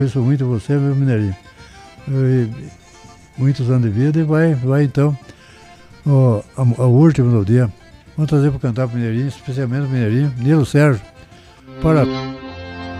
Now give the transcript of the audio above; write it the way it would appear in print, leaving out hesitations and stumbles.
Agradeço muito você, meu Mineirinho. Muitos anos de vida e vai então, a última do dia. Vamos trazer para cantar para o Mineirinho, especialmente o Mineirinho, Nilo Sérgio. Parabéns.